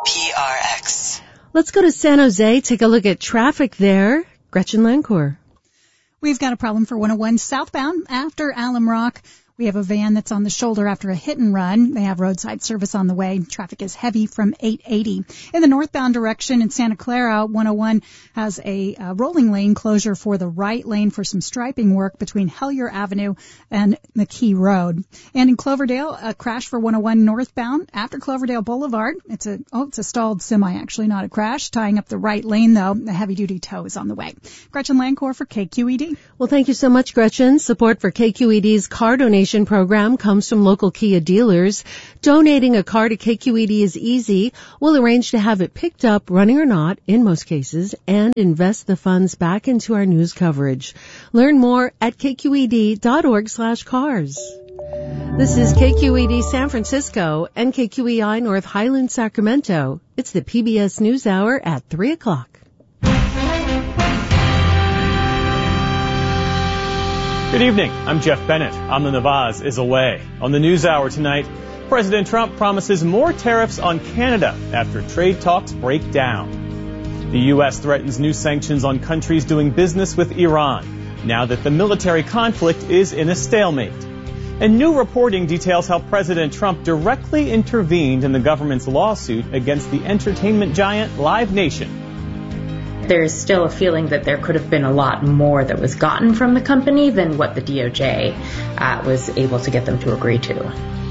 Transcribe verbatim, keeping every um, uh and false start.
P R X. Let's go to San Jose, take a look at traffic there. Gretchen Lancourt. We've got a problem for one oh one southbound after Alum Rock. We have a van that's on the shoulder after a hit and run. They have roadside service on the way. Traffic is heavy from eight eighty. In the northbound direction in Santa Clara, one oh one has a uh, rolling lane closure for the right lane for some striping work between Hellier Avenue and McKee Road. And in Cloverdale, a crash for one oh one northbound after Cloverdale Boulevard. It's a, oh, it's a stalled semi, actually, not a crash. Tying up the right lane, though. The heavy-duty tow is on the way. Gretchen Lancourt for K Q E D. Well, thank you so much, Gretchen. Support for K Q E D's car donation program comes from local Kia dealers. Donating a car to K Q E D is easy. We'll arrange to have it picked up, running or not, in most cases, and invest the funds back into our news coverage. Learn more at k q e d dot org slash cars. This is K Q E D San Francisco and K Q E I North Highland Sacramento. It's the P B S News Hour at three o'clock. Good evening. I'm Jeff Bennett. Amna Nawaz is away. On the News Hour tonight, President Trump promises more tariffs on Canada after trade talks break down. The U S threatens new sanctions on countries doing business with Iran, now that the military conflict is in a stalemate. And new reporting details how President Trump directly intervened in the government's lawsuit against the entertainment giant Live Nation. There's still a feeling that there could have been a lot more that was gotten from the company than what the D O J uh, was able to get them to agree to.